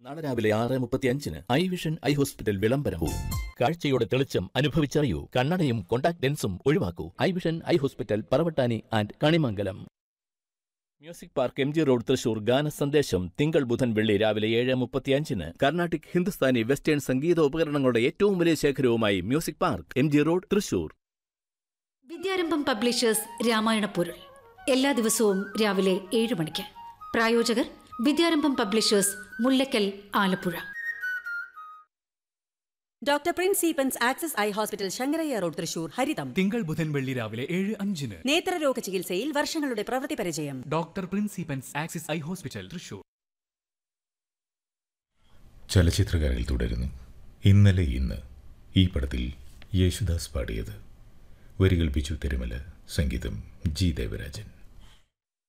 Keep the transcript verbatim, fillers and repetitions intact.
നാളെ രാവിലെ ആറ് മുപ്പത്തി അഞ്ചിന് ഐ വിഷൻ ഐ ഹോസ്പിറ്റൽ വിളംബരവും. കാഴ്ചയുടെ തെളിച്ചം അനുഭവിച്ചറിയൂ. കണ്ണടയും contact ലെൻസും ഒഴിവാക്കൂ. I vision eye hospital, Paravattani and Kanimangalam. Music park, M G road, Thrissur. ഗാന സന്ദേശം തിങ്കൾ ബുധൻ വെള്ളി രാവിലെ ഏഴ് മുപ്പത്തി അഞ്ചിന്. കർണാട്ടിക്, ഹിന്ദുസ്ഥാനി, വെസ്റ്റേൺ സംഗീത ഉപകരണങ്ങളുടെ ഏറ്റവും വലിയ ശേഖരവുമായി music park, M G road, Thrissur. വിദ്യാരംഭം പബ്ലിഷേഴ്സ് രാമായണ പൊരുൾ എല്ലാ ദിവസവും രാവിലെ ഏഴ് മണിക്ക്. പ്രായോജകർ വിദ്യാരംഭം publishers, Mullakkal, Alappuzha. Doctor Prince Eappen's access eye hospital, Sankaraiah road, Thrissur. ഹരിതം തിങ്കൾ ബുധൻ വെള്ളി രാവിലെ ഏഴ് അഞ്ചിന്. നേത്രരോഗ ചികിത്സയിൽ വർഷങ്ങളുടെ പ്രവൃത്തി പരിചയം. Doctor Prince Eappen's access eye hospital, Thrissur. ചലച്ചിത്രകാരിൽ തുടരുന്നു. ഇന്നലെ ഇന്ന് ഈ പടത്തിൽ യേശുദാസ് പാടിയത്. വരികൾ ബിജു തിരുമല, സംഗീതം ജി ദേവരാജൻ.